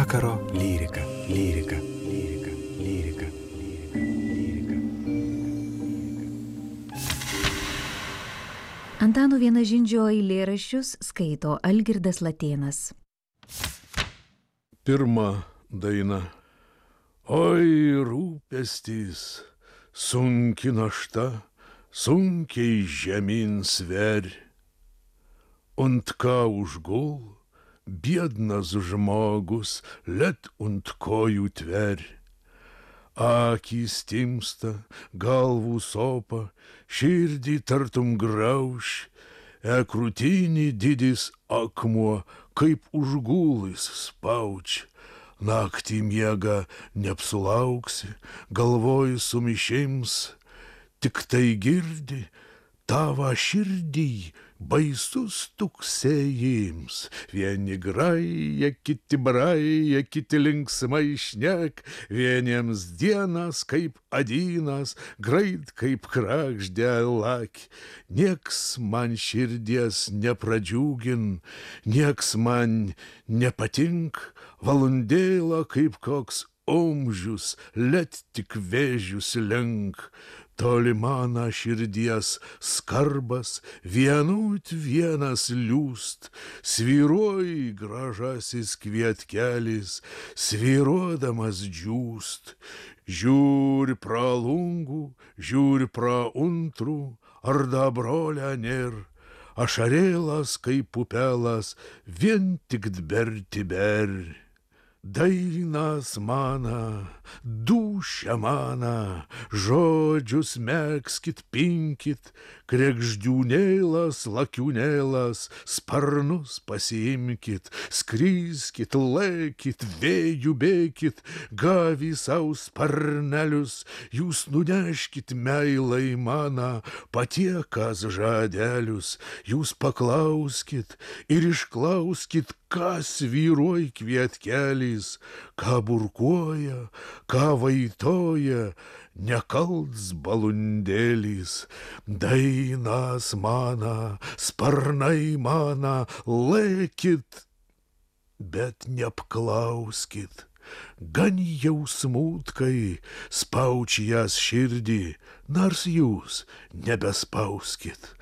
Vakaro lyrika, lyrika, lyrika, lyrika, lyrika, lyrika. Antano Vienažindžio eilėraščius skaito Algirdas Latėnas. Pirma daina. Oi, rūpestis, sunki našta, sunkiai žemyn sver. Und ką užgul, biednas žmogus, let und kojų tver. Akys timsta, galvų sopa, širdį tartum grauš, krūtinį didis akmuo, kaip užgulis spauč. Naktį miega neapsulauksi, galvoj sumišims, tik tai girdi tavo širdį baisus tuksėjims. Vieni graja, kiti braja, kiti linksmai šnek, vieniems dienas kaip adynas, greit kaip krakždė lak. Nieks man širdies nepradžiugin, nieks man nepatink, valandėlą kaip koks omžius, let tik vėžius lenk. Toli mano širdies skarbas, vienut vienas liūst, svyruoj gražasis kvietkelis, svyruodamas džiūst. Žiūri pro lungų, žiūri pro untrų, ar da brolio nėr, ašarėlas kaip pupelas, vien tik berti ber. Dainas mana, dūšia mana, žodžius megskit, pinkit, kregždžiūnėlas, lakiūnėlas, sparnus pasiimkit, skryskit, lėkit, vėjų bėkit, gavį savo sparnelius, jūs nuneškit meilai mana, patiekas žadelius, jūs paklauskit ir išklauskit, kas vyruoj kvietkelis, ką burkuoja, ką vaitoja, nekalts balundėlis. Dainas mana, sparnai mana, lėkit, bet neapklauskit. Gan jau smutkai spauč jas širdį, nors jūs nebespauskit.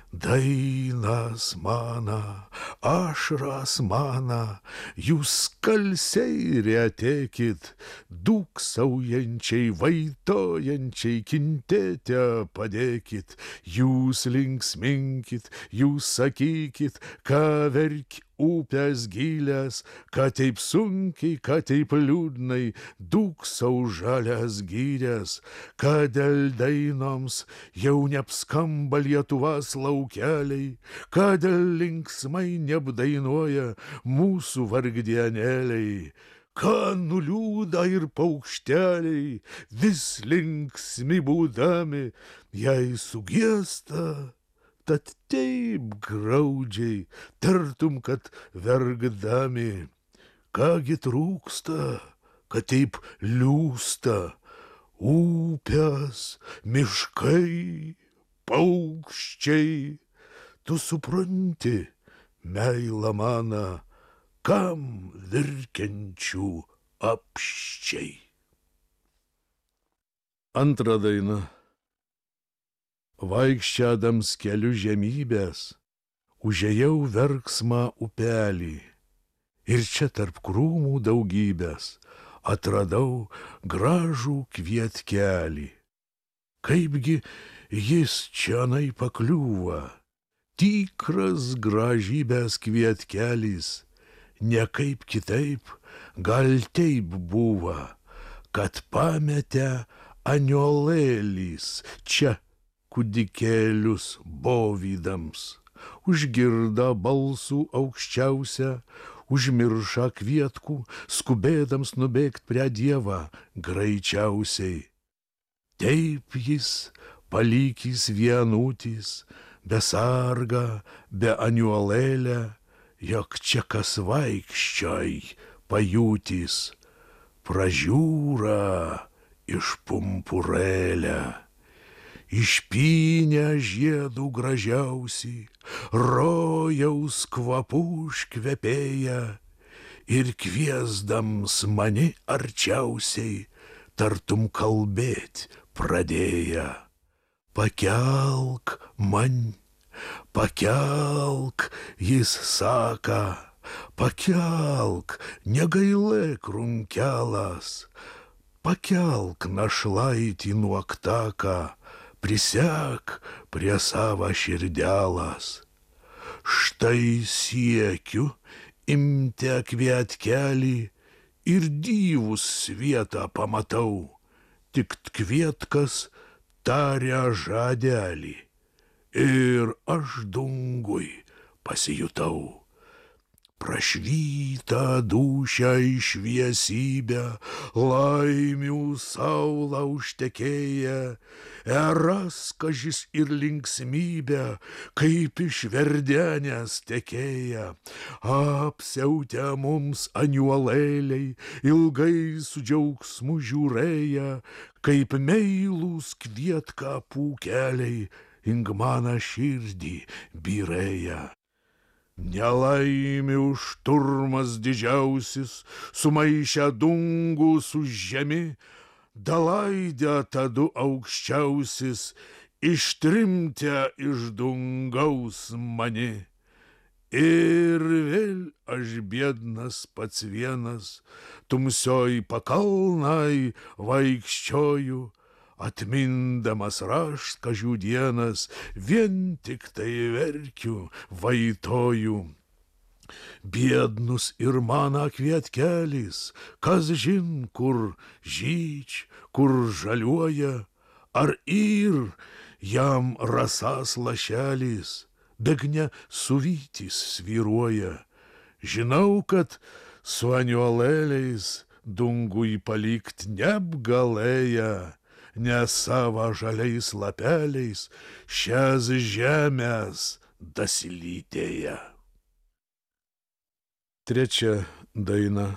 Dainas mana, ašras mana, jūs skalsiai retėkit, dūksaujančiai, vaitojančiai kintėte padėkit, jūs linksminkit, jūs sakykit, ką verk upės gilės, ką taip sunkiai, ką taip liūdnai, dūksau žalias gyrės, kad dėl dainoms jau neapskamba Lietuvos laukeliai, kad dėl linksmai neapdainuoja mūsų vargdienėliai. Ką nuliūda ir paukšteliai, vis linksmi būdami, jei sugiesta, tad taip graudžiai, tartum, kad verkdami. Kągi trūksta, kad taip liūsta upės, miškai, paukščiai. Tu supranti, meila mana, kam virkiančių apščiai. Antra daina. Vaikščiadams keliu žemybės, užėjau verksmą upelį, ir čia tarp krūmų daugybės atradau gražų kvietkelį. Kaipgi jis čionai pakliūva, tikras gražybės kvietkelis, ne kaip kitaip, gal taip buvo, kad pametė aniolėlis čia kūdikėlius bovydams, užgirda balsų aukščiausia, užmirša kvietkų, skubėdams nubėgt prie Dievą greičiausiai. Taip jis palikys vienutis, be sarga, be aniolėlę, jog čia kas vaikščiai pajūtys, pražiūra iš pumpurėlę. Išpynę žiedų gražiausi, rojaus kvapų užkvepėję, ir kviesdams mani arčiausiai, tartum kalbėt pradėję. Pakelk man, pakelk, jis saka, pakelk, negailėk runkelas, pakelk našlaitį nuo aktaką, prisek prie savo širdelas. Štai siekiu imti kvietkelį ir dyvus svietą pamatau, tik kvietkas taria žadelį ir aš dungui pasijutau. Prašvyta dūšia į šviesybę, laimių saulą užtekėję, eras kažis ir linksmybė, kaip iš verdenės tekėję. Apsiautę mums aniuolėliai, ilgai su džiaugsmu žiūrėję, kaip meilūs kvietka pūkeliai, ing mano širdį byrėja. Nelaimių šturmas didžiausis, sumaišę dungų su žemi, dalaidę tadu aukščiausis, ištrimtę iš dungaus mani. Ir vėl aš biednas pats vienas, tumsioj pakalnai vaikščioju, atmindamas raštkažių dienas, vien tik tai verkiu, vaitoju. Biednus ir mano kvietkelis, kas žin, kur žyč, kur žaliuoja, ar ir jam rasas lašelis, begne suvytis svyruoja. Žinau, kad su aniuolėliais dungui palikt neapgalėja, nes savo žaliais lapeliais šias žemės dasilytėja. Trečia daina.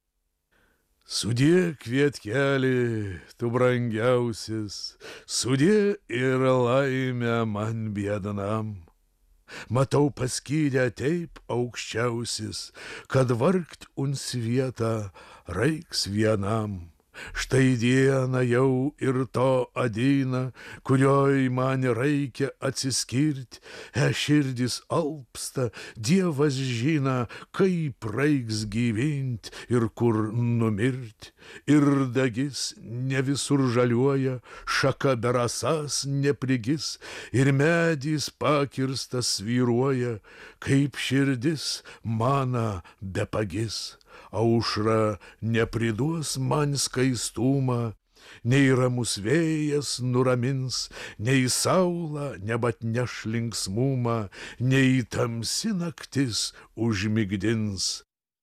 Sudie kvietkeli, tu brangiausias, sudie ir laimę man biednam. Matau paskydę taip aukščiausias, kad vargt uns vietą reiks vienam. Štai diena jau ir to ateina, kurioj man reikia atsiskirt, širdis alpsta, Dievas žina, kaip reiks gyvent ir kur numirt. Ir dagis ne visur žaliuoja, šaka berasas neprigis, ir medis pakirstas svyruoja, kaip širdis mana bepagis. Aušra nepriduos man skaistumą, nei ramus vėjas nuramins, nei saula nebatneš linksmumą, nei tamsi naktis užmigdins.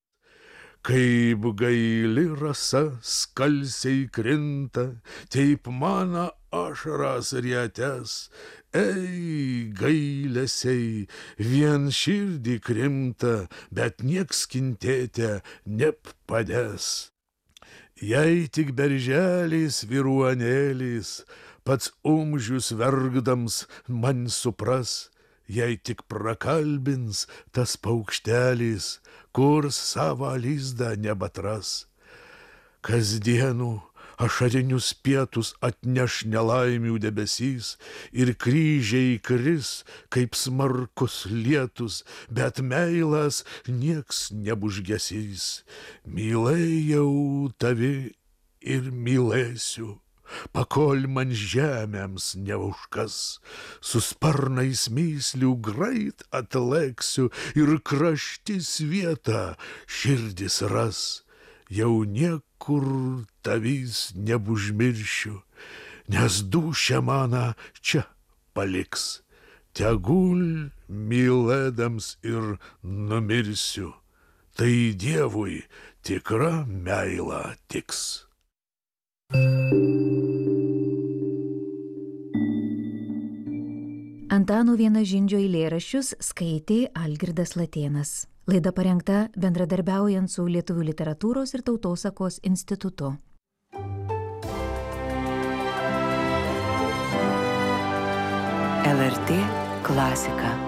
Kaip gaili rasa skalsiai krinta, taip mano ašaras rietes. Ei, gailesiai, vien širdį krimta, bet nieks kentėti nepadės. Jei tik berželis vyruonėlis, pats umžius vergdams man supras, jei tik prakalbins tas paukštelis, kur savo lizdą nebatras. Kasdienų ašarinius pietus atneš nelaimių debesys ir kryžiai kris, kaip smarkus lietus, bet meilas nieks nebužgesys. Mylėjau tavi ir mylėsiu, pakol man žemėms neužkas. Su sparnais myslių greit atlėksiu ir kraštis vietą širdis ras. Jau niekur tavys nebužmiršiu, nes dūšia mana čia paliks. Tegul mylėdams ir numirsiu, tai Dievui tikra meila tiks. Antano Vienažindžio eilėraščius skaitė Algirdas Latėnas. Laida parengta bendradarbiaujant su Lietuvių literatūros ir tautosakos institutu. LRT klasika.